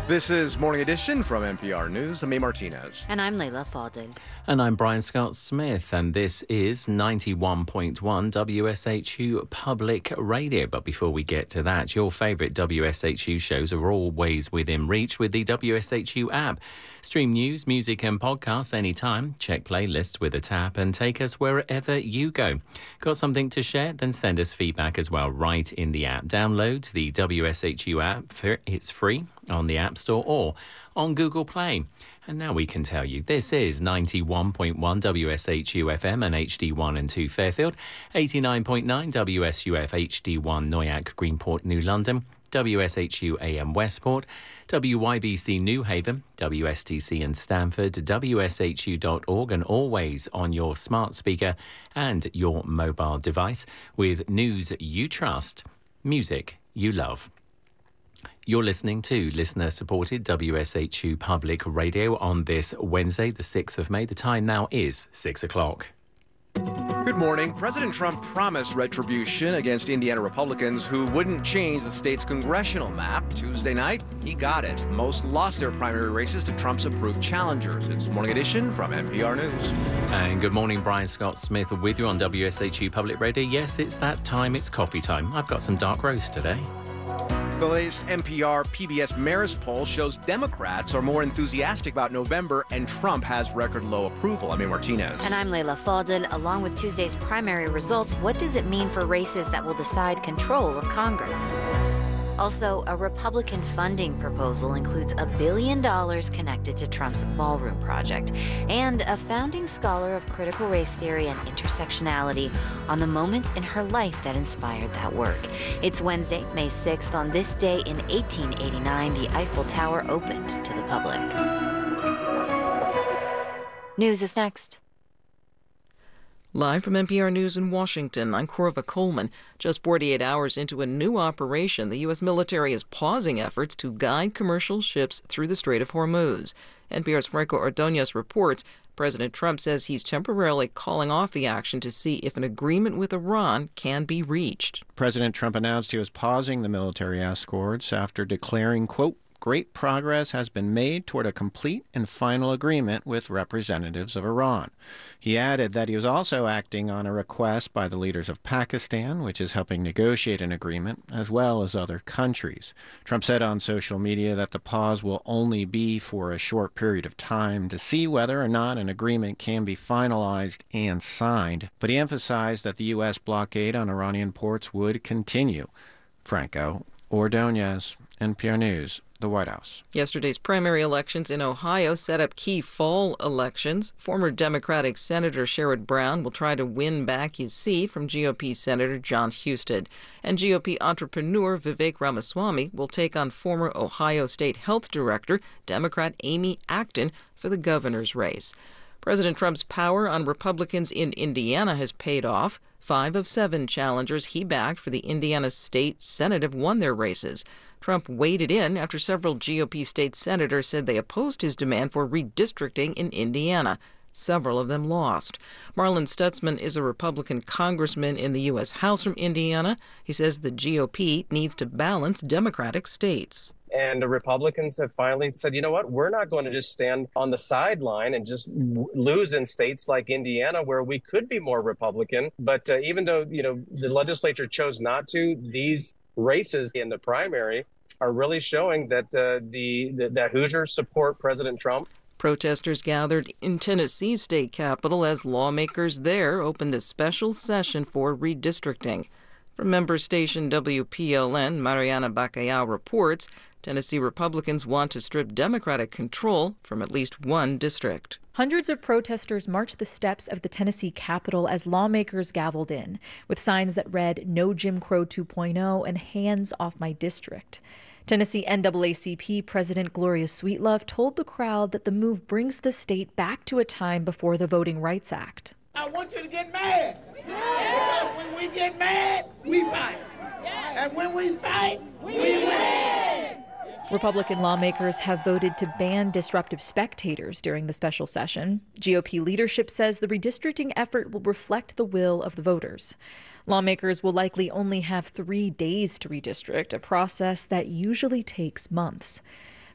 This is Morning Edition from NPR News. I'm May Martinez. And I'm Layla Fadel. And I'm Brian Scott Smith, and this is 91.1 WSHU Public Radio. But before we get to that, your favourite WSHU shows are always within reach with the WSHU app. Stream news, music and podcasts anytime. Check playlists with a tap and take us wherever you go. Got something to share? Then send us feedback as well right in the app. Download the WSHU app. It's free on the App Store or on Google Play. And now we can tell you this is 91.1 WSHU FM and HD1 and 2 Fairfield, 89.9 WSUF HD1 Noyac Greenport New London, WSHU AM Westport, WYBC New Haven, WSTC in Stamford, WSHU.org, and always on your smart speaker and your mobile device with news you trust, music you love. You're listening to listener-supported WSHU Public Radio on this Wednesday, the 6th of May. The time now is 6 o'clock. Good morning. President Trump promised retribution against Indiana Republicans who wouldn't change the state's congressional map. Tuesday night, he got it. Most lost their primary races to Trump's approved challengers. It's Morning Edition from NPR News. And good morning, Brian Scott Smith with you on WSHU Public Radio. Yes, it's that time. It's coffee time. I've got some dark roast today. The latest NPR PBS Marist poll shows Democrats are more enthusiastic about November, and Trump has record low approval. I'm May Martinez. And I'm Layla Fadel. Along with Tuesday's primary results, what does it mean for races that will decide control of Congress? Also, a Republican funding proposal includes $1 billion connected to Trump's ballroom project, and a founding scholar of critical race theory and intersectionality on the moments in her life that inspired that work. It's Wednesday, May 6th. On this day in 1889, the Eiffel Tower opened to the public. News is next. Live from NPR News in Washington, I'm Corva Coleman. Just 48 hours into a new operation, the U.S. military is pausing efforts to guide commercial ships through the Strait of Hormuz. NPR's Franco Ordonez reports President Trump says he's temporarily calling off the action to see if an agreement with Iran can be reached. President Trump announced he was pausing the military escorts after declaring, quote, "Great progress has been made toward a complete and final agreement with representatives of Iran." He added that he was also acting on a request by the leaders of Pakistan, which is helping negotiate an agreement, as well as other countries. Trump said on social media that the pause will only be for a short period of time to see whether or not an agreement can be finalized and signed, but he emphasized that the U.S. blockade on Iranian ports would continue. Franco Ordonez, NPR News, the White House. Yesterday's primary elections in Ohio set up key fall elections. Former Democratic Senator Sherrod Brown will try to win back his seat from GOP Senator Jon Husted. And GOP entrepreneur Vivek Ramaswamy will take on former Ohio State Health Director, Democrat Amy Acton, for the governor's race. President Trump's power on Republicans in Indiana has paid off. 5 of 7 challengers he backed for the Indiana State Senate have won their races. Trump waded in after several GOP state senators said they opposed his demand for redistricting in Indiana. Several of them lost. Marlin Stutzman is a Republican congressman in the U.S. House from Indiana. He says the GOP needs to balance Democratic states. And the Republicans have finally said, you know what, we're not going to just stand on the sideline and just lose in states like Indiana where we could be more Republican. But even though, the legislature chose not to, these races in the primary are really showing that that Hoosiers support President Trump. Protesters gathered in Tennessee's state capitol as lawmakers there opened a special session for redistricting. From member station WPLN, Mariana Bacallao reports Tennessee Republicans want to strip Democratic control from at least one district. Hundreds of protesters marched the steps of the Tennessee Capitol as lawmakers gavelled in, with signs that read, "No Jim Crow 2.0 and hands off my district." Tennessee NAACP President Gloria Sweetlove told the crowd that the move brings the state back to a time before the Voting Rights Act. I want you to get mad. Because when we get mad, we fight. And when we fight, we win. Republican lawmakers have voted to ban disruptive spectators during the special session. GOP leadership says the redistricting effort will reflect the will of the voters. Lawmakers will likely only have 3 days to redistrict, a process that usually takes months.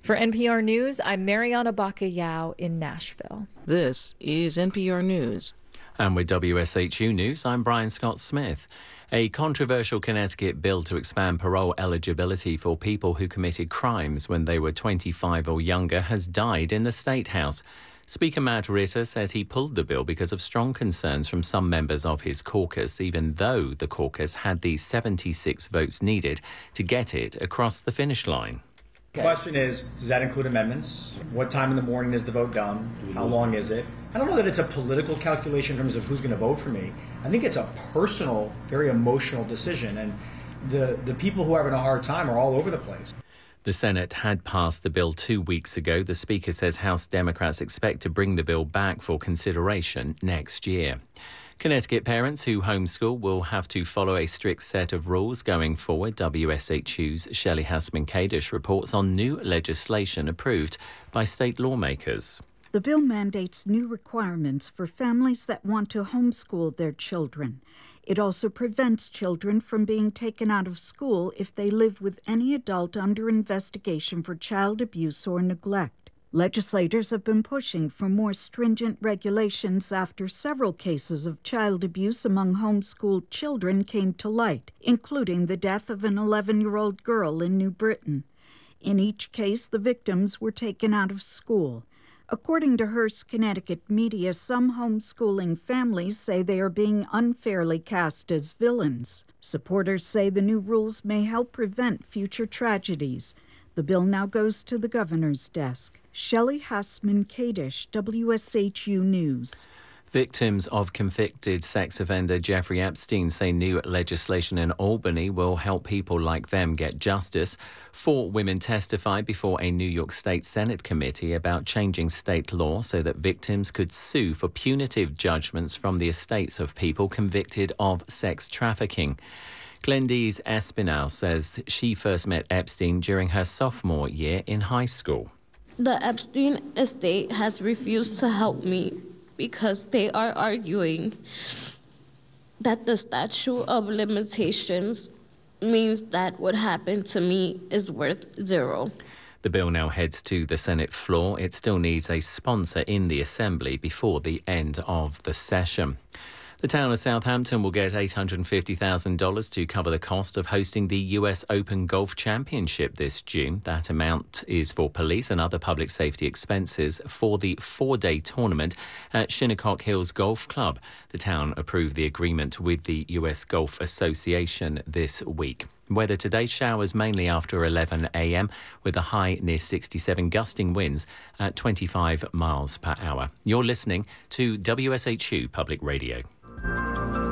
For NPR News, I'm Mariana Bacallao in Nashville. This is NPR News. And with WSHU News, I'm Brian Scott Smith. A controversial Connecticut bill to expand parole eligibility for people who committed crimes when they were 25 or younger has died in the State House. Speaker Matt Ritter says he pulled the bill because of strong concerns from some members of his caucus, even though the caucus had the 76 votes needed to get it across the finish line. The question is, does that include amendments? What time in the morning is the vote done? How long is it? I don't know that it's a political calculation in terms of who's going to vote for me. I think it's a personal, very emotional decision, and the people who are having a hard time are all over the place. The Senate had passed the bill 2 weeks ago. The Speaker says House Democrats expect to bring the bill back for consideration next year. Connecticut parents who homeschool will have to follow a strict set of rules going forward. WSHU's Shelley Hassman-Kadish reports on new legislation approved by state lawmakers. The bill mandates new requirements for families that want to homeschool their children. It also prevents children from being taken out of school if they live with any adult under investigation for child abuse or neglect. Legislators have been pushing for more stringent regulations after several cases of child abuse among homeschooled children came to light, including the death of an 11-year-old girl in New Britain. In each case, the victims were taken out of school. According to Hearst, Connecticut media, some homeschooling families say they are being unfairly cast as villains. Supporters say the new rules may help prevent future tragedies. The bill now goes to the governor's desk. Shelley Hassman-Kadish, WSHU News. Victims of convicted sex offender Jeffrey Epstein say new legislation in Albany will help people like them get justice. 4 women testified before a New York State Senate committee about changing state law so that victims could sue for punitive judgments from the estates of people convicted of sex trafficking. Glendize Espinal says she first met Epstein during her sophomore year in high school. The Epstein estate has refused to help me because they are arguing that the statute of limitations means that what happened to me is worth 0. The bill now heads to the Senate floor. It still needs a sponsor in the Assembly before the end of the session. The town of Southampton will get $850,000 to cover the cost of hosting the US Open Golf Championship this June. That amount is for police and other public safety expenses for the 4-day tournament at Shinnecock Hills Golf Club. The town approved the agreement with the US Golf Association this week. Weather today, showers mainly after 11 a.m. with a high near 67, gusting winds at 25 miles per hour. You're listening to WSHU Public Radio.